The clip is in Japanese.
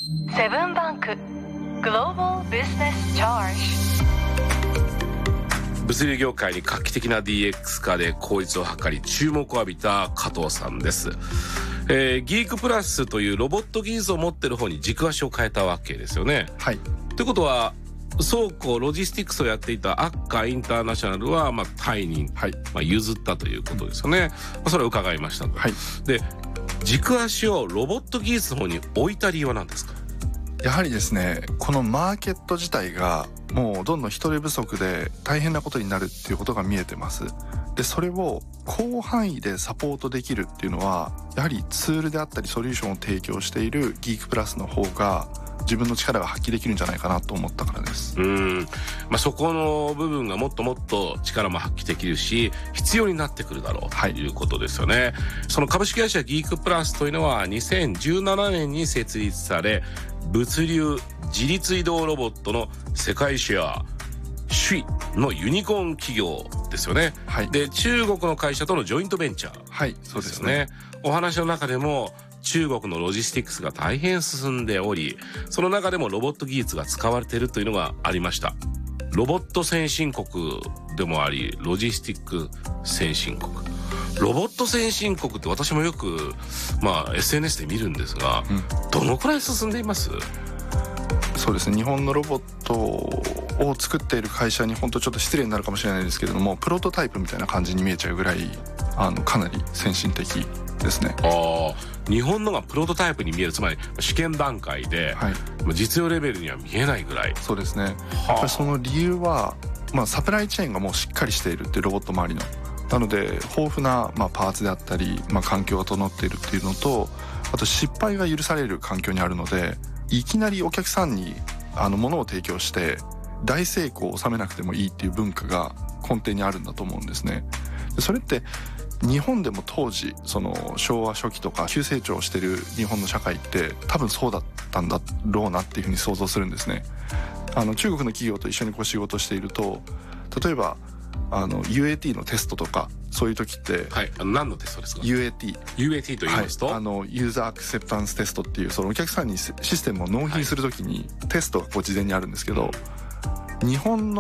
セブンバンクグローバルビジネスチャージ。 物流業界に画期的な DX 化で効率を図り注目を浴びた加藤さんです。ギークプラスというロボット技術を持っている方に軸足を変えたわけですよね。 はい。 ということは倉庫ロジスティックスをやっていたアッカーインターナショナルはタイに、譲ったということですよね。それを伺いましたと。 はい。 で、軸足をロボット技術の方に置いた理由は何ですか？ やはりですね、このマーケット自体がもうどんどん人手不足で大変なことになるっていうことが見えてます。で、それを広範囲でサポートできるっていうのはやはりツールであったりソリューションを提供しているギークプラスの方が自分の力が発揮できるんじゃないかなと思ったからです。 そこの部分がもっともっと力も発揮できるし必要になってくるだろうということですよね。その株式会社ギークプラスというのは2017年に設立され、物流自律移動ロボットの世界シェア首位のユニコーン企業ですよね。 はい。 で、中国の会社とのジョイントベンチャー、 はい、そうですね。 お話の中でも中国のロジスティックスが大変進んでおり、その中でもロボット技術が使われているというのがありました。ロボット先進国でもあり、ロジスティック先進国。ロボット先進国って私もよく、SNS で見るんですが、どのくらい進んでいます？ そうですね、日本のロボットを作っている会社に本当ちょっと失礼になるかもしれないですけれども、プロトタイプみたいな感じに見えちゃうぐらいかなり先進的ですね。 日本のがプロトタイプに見える、つまり試験段階で、実用レベルには見えないぐらい。そうですね。 やっぱりその理由は、サプライチェーンがもうしっかりしているっていうロボット周りのなので豊富な、パーツであったり、環境が整っているっていうのと、あと失敗が許される環境にあるので、いきなりお客さんに物を提供して大成功を収めなくてもいいっていう文化が根底にあるんだと思うんですね。でそれって日本でも当時その昭和初期とか急成長してる日本の社会って多分そうだったんだろうなっていうふうに想像するんですね。中国の企業と一緒に仕事していると、例えばUAT のテストとかそういう時って、 何のテストですか？ UAT と言いますと、 ユーザーアクセプタンステストっていう、そのお客さんにシステムを納品する時にテストが事前にあるんですけど、日本の